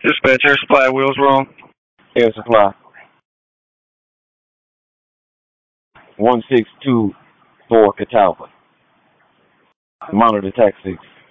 Dispatch Air Supply, wheels wrong. Air Supply 1624 Catalpa. Monitor taxi.